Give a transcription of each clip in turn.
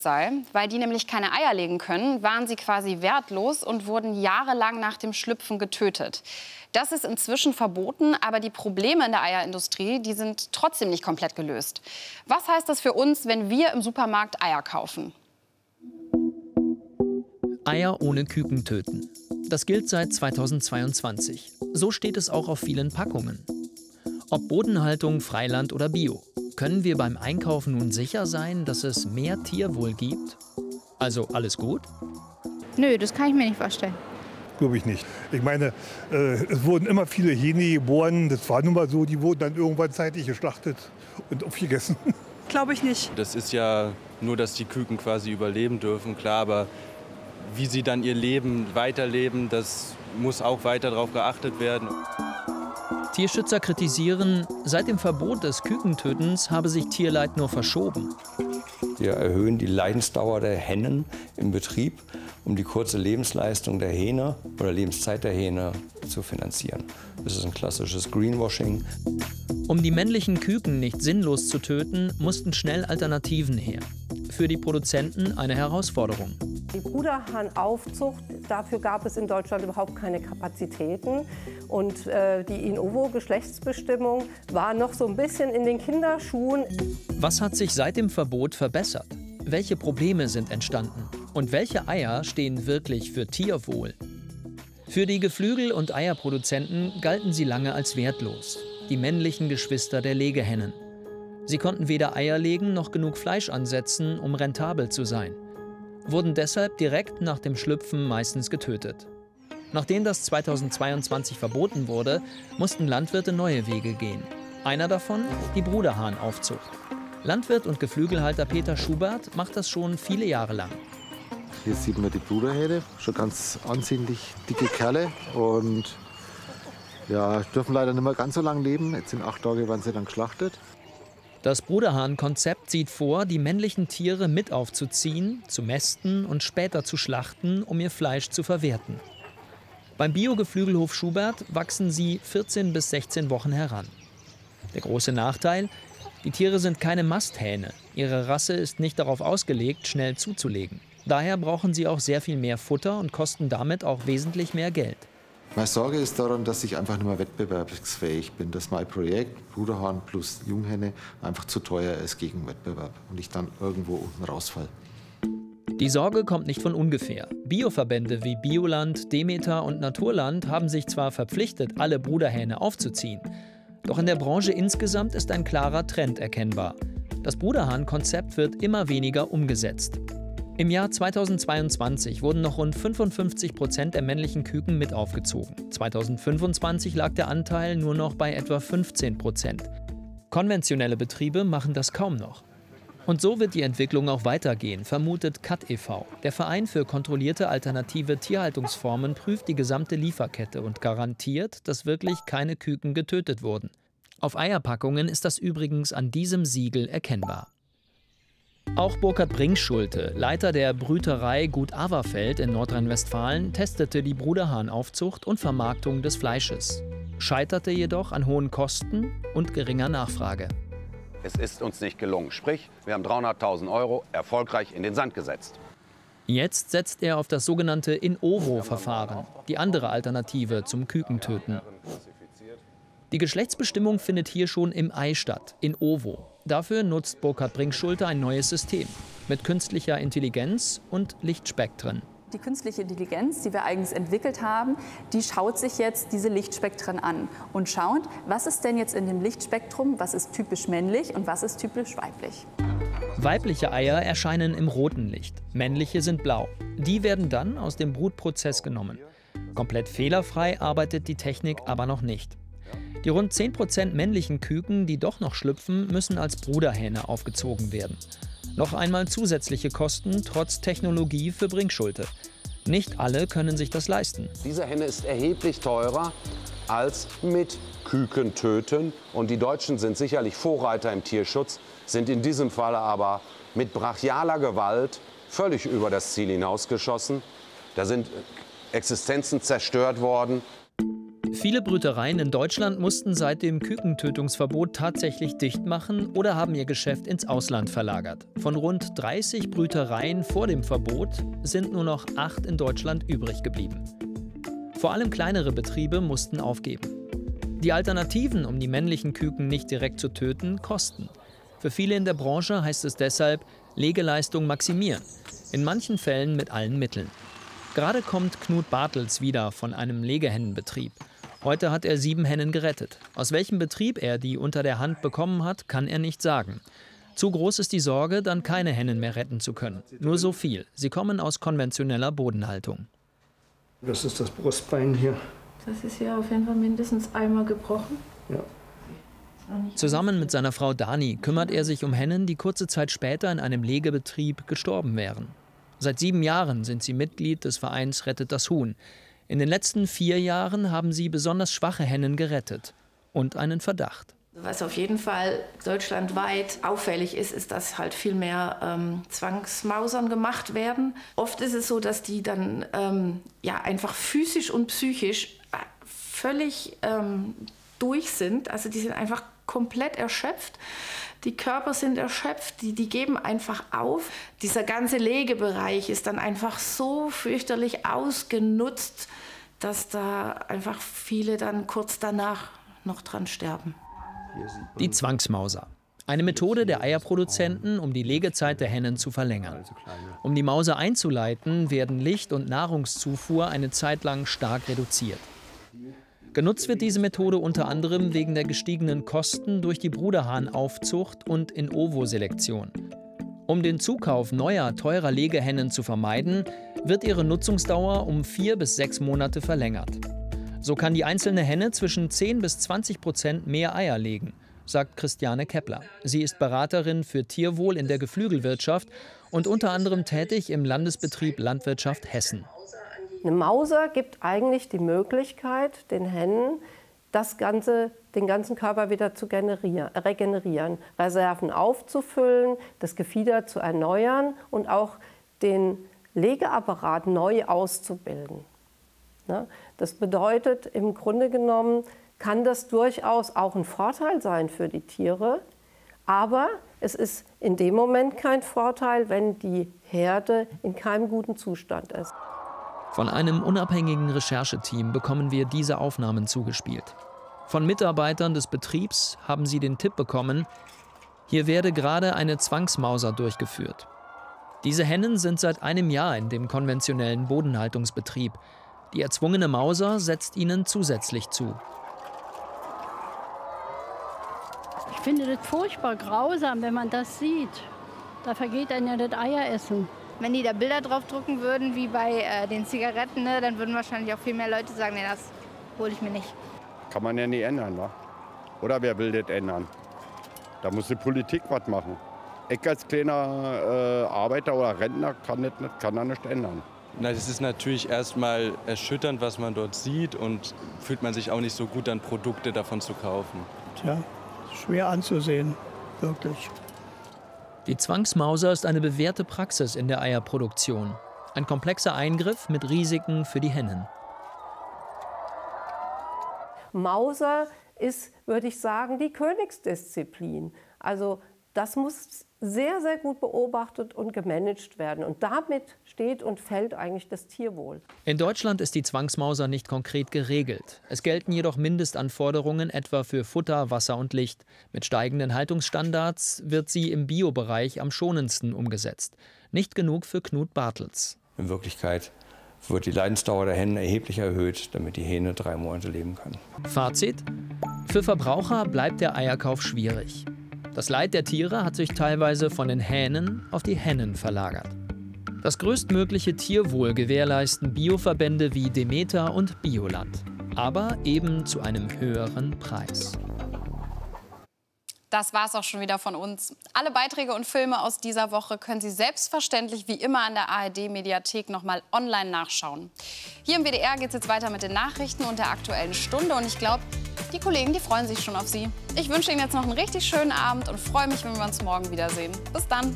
sei. Weil die nämlich keine Eier legen können, waren sie quasi wertlos und wurden jahrelang nach dem Schlüpfen getötet. Das ist inzwischen verboten, aber die Probleme in der Eierindustrie, die sind trotzdem nicht komplett gelöst. Was heißt das für uns, wenn wir im Supermarkt Eier kaufen? Eier ohne Küken töten. Das gilt seit 2022. So steht es auch auf vielen Packungen. Ob Bodenhaltung, Freiland oder Bio. Können wir beim Einkaufen nun sicher sein, dass es mehr Tierwohl gibt? Also alles gut? Nö, das kann ich mir nicht vorstellen. Glaube ich nicht. Ich meine, es wurden immer viele Hähne geboren. Das war nun mal so, die wurden dann irgendwann zeitig geschlachtet und aufgegessen. Glaube ich nicht. Das ist ja nur, dass die Küken quasi überleben dürfen, klar. Aber wie sie dann ihr Leben weiterleben, das muss auch weiter darauf geachtet werden. Tierschützer kritisieren, seit dem Verbot des Kükentötens habe sich Tierleid nur verschoben. Wir erhöhen die Leidensdauer der Hennen im Betrieb, um die kurze Lebensleistung der Hähne oder Lebenszeit der Hähne zu finanzieren. Das ist ein klassisches Greenwashing. Um die männlichen Küken nicht sinnlos zu töten, mussten schnell Alternativen her. Für die Produzenten eine Herausforderung. Die Bruderhahnaufzucht, dafür gab es in Deutschland überhaupt keine Kapazitäten. Und die In-ovo-Geschlechtsbestimmung war noch so ein bisschen in den Kinderschuhen. Was hat sich seit dem Verbot verbessert? Welche Probleme sind entstanden? Und welche Eier stehen wirklich für Tierwohl? Für die Geflügel- und Eierproduzenten galten sie lange als wertlos. Die männlichen Geschwister der Legehennen. Sie konnten weder Eier legen noch genug Fleisch ansetzen, um rentabel zu sein. Wurden deshalb direkt nach dem Schlüpfen meistens getötet. Nachdem das 2022 verboten wurde, mussten Landwirte neue Wege gehen. Einer davon die Bruderhahnaufzucht. Landwirt und Geflügelhalter Peter Schubert macht das schon viele Jahre lang. Hier sieht man die Bruderhähne, schon ganz ansehnlich dicke Kerle und ja, dürfen leider nicht mehr ganz so lange leben. Jetzt in 8 Tagen werden sie dann geschlachtet. Das Bruderhahn-Konzept sieht vor, die männlichen Tiere mit aufzuziehen, zu mästen und später zu schlachten, um ihr Fleisch zu verwerten. Beim Biogeflügelhof Schubert wachsen sie 14 bis 16 Wochen heran. Der große Nachteil: Die Tiere sind keine Masthähne. Ihre Rasse ist nicht darauf ausgelegt, schnell zuzulegen. Daher brauchen sie auch sehr viel mehr Futter und kosten damit auch wesentlich mehr Geld. Meine Sorge ist daran, dass ich einfach nicht mehr wettbewerbsfähig bin, dass mein Projekt Bruderhahn plus Junghenne einfach zu teuer ist gegen Wettbewerb und ich dann irgendwo unten rausfalle. Die Sorge kommt nicht von ungefähr. Bioverbände wie Bioland, Demeter und Naturland haben sich zwar verpflichtet, alle Bruderhähne aufzuziehen. Doch in der Branche insgesamt ist ein klarer Trend erkennbar. Das Bruderhahn-Konzept wird immer weniger umgesetzt. Im Jahr 2022 wurden noch rund 55% der männlichen Küken mit aufgezogen. 2025 lag der Anteil nur noch bei etwa 15%. Konventionelle Betriebe machen das kaum noch. Und so wird die Entwicklung auch weitergehen, vermutet CAT e.V. Der Verein für kontrollierte alternative Tierhaltungsformen prüft die gesamte Lieferkette und garantiert, dass wirklich keine Küken getötet wurden. Auf Eierpackungen ist das übrigens an diesem Siegel erkennbar. Auch Burkhard Brinkschulte, Leiter der Brüterei Gut Averfeld in Nordrhein-Westfalen, testete die Bruderhahnaufzucht und Vermarktung des Fleisches. Scheiterte jedoch an hohen Kosten und geringer Nachfrage. Es ist uns nicht gelungen. Sprich, wir haben 300.000 € erfolgreich in den Sand gesetzt. Jetzt setzt er auf das sogenannte In-ovo-Verfahren, die andere Alternative zum Kükentöten. Die Geschlechtsbestimmung findet hier schon im Ei statt, in ovo. Dafür nutzt Burkhard Brinkschulte ein neues System mit künstlicher Intelligenz und Lichtspektren. Die künstliche Intelligenz, die wir eigens entwickelt haben, die schaut sich jetzt diese Lichtspektren an und schaut, was ist denn jetzt in dem Lichtspektrum, was ist typisch männlich und was ist typisch weiblich. Weibliche Eier erscheinen im roten Licht, männliche sind blau. Die werden dann aus dem Brutprozess genommen. Komplett fehlerfrei arbeitet die Technik aber noch nicht. Die rund 10% männlichen Küken, die doch noch schlüpfen, müssen als Bruderhähne aufgezogen werden. Noch einmal zusätzliche Kosten trotz Technologie für Brinkschulte. Nicht alle können sich das leisten. Diese Henne ist erheblich teurer als mit Küken töten. Und die Deutschen sind sicherlich Vorreiter im Tierschutz, sind in diesem Falle aber mit brachialer Gewalt völlig über das Ziel hinausgeschossen. Da sind Existenzen zerstört worden. Viele Brütereien in Deutschland mussten seit dem Kükentötungsverbot tatsächlich dicht machen oder haben ihr Geschäft ins Ausland verlagert. Von rund 30 Brütereien vor dem Verbot sind nur noch 8 in Deutschland übrig geblieben. Vor allem kleinere Betriebe mussten aufgeben. Die Alternativen, um die männlichen Küken nicht direkt zu töten, kosten. Für viele in der Branche heißt es deshalb, Legeleistung maximieren. In manchen Fällen mit allen Mitteln. Gerade kommt Knut Bartels wieder von einem Legehennenbetrieb. Heute hat er 7 Hennen gerettet. Aus welchem Betrieb er die unter der Hand bekommen hat, kann er nicht sagen. Zu groß ist die Sorge, dann keine Hennen mehr retten zu können. Nur so viel. Sie kommen aus konventioneller Bodenhaltung. Das ist das Brustbein hier. Das ist ja auf jeden Fall mindestens einmal gebrochen. Ja. Zusammen mit seiner Frau Dani kümmert er sich um Hennen, die kurze Zeit später in einem Legebetrieb gestorben wären. Seit 7 Jahren sind sie Mitglied des Vereins Rettet das Huhn. In den letzten 4 Jahren haben sie besonders schwache Hennen gerettet. Und einen Verdacht. Was auf jeden Fall deutschlandweit auffällig ist, ist, dass halt viel mehr Zwangsmausern gemacht werden. Oft ist es so, dass die dann einfach physisch und psychisch völlig durch sind. Also die sind einfach komplett erschöpft. Die Körper sind erschöpft, die geben einfach auf. Dieser ganze Legebereich ist dann einfach so fürchterlich ausgenutzt, dass da einfach viele dann kurz danach noch dran sterben. Die Zwangsmauser. Eine Methode der Eierproduzenten, um die Legezeit der Hennen zu verlängern. Um die Mauser einzuleiten, werden Licht- und Nahrungszufuhr eine Zeit lang stark reduziert. Genutzt wird diese Methode unter anderem wegen der gestiegenen Kosten durch die Bruderhahnaufzucht und In-ovo-Selektion. Um den Zukauf neuer, teurer Legehennen zu vermeiden, wird ihre Nutzungsdauer um 4 bis 6 Monate verlängert. So kann die einzelne Henne zwischen 10 bis 20% mehr Eier legen, sagt Christiane Kepler. Sie ist Beraterin für Tierwohl in der Geflügelwirtschaft und unter anderem tätig im Landesbetrieb Landwirtschaft Hessen. Eine Mauser gibt eigentlich die Möglichkeit, den Hennen den ganzen Körper wieder zu regenerieren, Reserven aufzufüllen, das Gefieder zu erneuern und auch den Legeapparat neu auszubilden. Das bedeutet, im Grunde genommen kann das durchaus auch ein Vorteil sein für die Tiere, aber es ist in dem Moment kein Vorteil, wenn die Herde in keinem guten Zustand ist. Von einem unabhängigen Rechercheteam bekommen wir diese Aufnahmen zugespielt. Von Mitarbeitern des Betriebs haben sie den Tipp bekommen, hier werde gerade eine Zwangsmauser durchgeführt. Diese Hennen sind seit einem Jahr in dem konventionellen Bodenhaltungsbetrieb. Die erzwungene Mauser setzt ihnen zusätzlich zu. Ich finde das furchtbar grausam, wenn man das sieht. Da vergeht einem ja das Eieressen. Wenn die da Bilder drauf drucken würden, wie bei den Zigaretten, ne, dann würden wahrscheinlich auch viel mehr Leute sagen, nee, das hole ich mir nicht. Kann man ja nie ändern, wa? Oder wer will das ändern? Da muss die Politik was machen. Ich als kleiner Arbeiter oder Rentner kann da nicht ändern. Es ist natürlich erstmal erschütternd, was man dort sieht, und fühlt man sich auch nicht so gut, dann Produkte davon zu kaufen. Tja, schwer anzusehen, wirklich. Die Zwangsmauser ist eine bewährte Praxis in der Eierproduktion. Ein komplexer Eingriff mit Risiken für die Hennen. Mauser ist, würde ich sagen, die Königsdisziplin. Also das muss sehr, sehr gut beobachtet und gemanagt werden. Und damit steht und fällt eigentlich das Tierwohl. In Deutschland ist die Zwangsmauser nicht konkret geregelt. Es gelten jedoch Mindestanforderungen etwa für Futter, Wasser und Licht. Mit steigenden Haltungsstandards wird sie im Biobereich am schonendsten umgesetzt. Nicht genug für Knut Bartels. In Wirklichkeit wird die Leidensdauer der Hennen erheblich erhöht, damit die Hähne 3 Monate leben kann. Fazit: Für Verbraucher bleibt der Eierkauf schwierig. Das Leid der Tiere hat sich teilweise von den Hähnen auf die Hennen verlagert. Das größtmögliche Tierwohl gewährleisten Bioverbände wie Demeter und Bioland. Aber eben zu einem höheren Preis. Das war's auch schon wieder von uns. Alle Beiträge und Filme aus dieser Woche können Sie selbstverständlich wie immer an der ARD-Mediathek nochmal online nachschauen. Hier im WDR geht es jetzt weiter mit den Nachrichten und der Aktuellen Stunde. Und ich glaube, die Kollegen, die freuen sich schon auf Sie. Ich wünsche Ihnen jetzt noch einen richtig schönen Abend und freue mich, wenn wir uns morgen wiedersehen. Bis dann.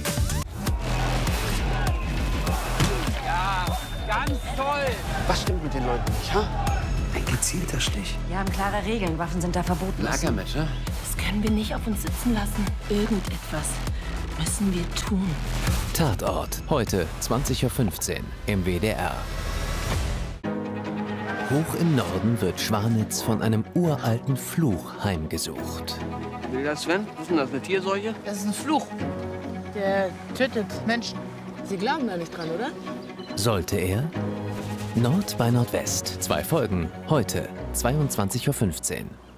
Ja, ganz toll. Was stimmt mit mit den Leuten nicht, ha? Ein gezielter Stich. Wir haben klare Regeln. Waffen sind da verboten. Lagermesser? Das können wir nicht auf uns sitzen lassen. Irgendetwas müssen wir tun. Tatort. Heute 20:15 Uhr im WDR. Hoch im Norden wird Schwanitz von einem uralten Fluch heimgesucht. Will das, Sven? Was ist denn das, eine Tierseuche? Das ist ein Fluch. Der tötet Menschen. Sie glauben da nicht dran, oder? Sollte er? Nord bei Nordwest. 2 Folgen. Heute 22:15 Uhr.